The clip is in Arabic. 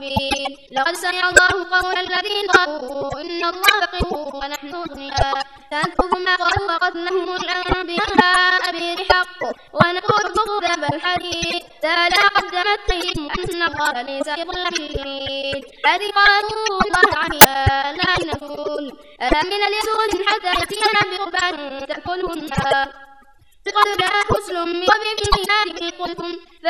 مبين. لقد سمع الله قول الذين قالوا إن الله فقير ونحن أغنياء سنكتب ما قالوا وقتلهم الأنبياء بحق ونقول ذوقوا ذنب الحديد لا قدمت أيديهم أن الله ليس بظلام للعبيد. هذه قالوا الله عليها لا نقول ألا من اليسود حتى يأتينا بقربان تأكله النار. قد جاء رسل من قبلكم قلتم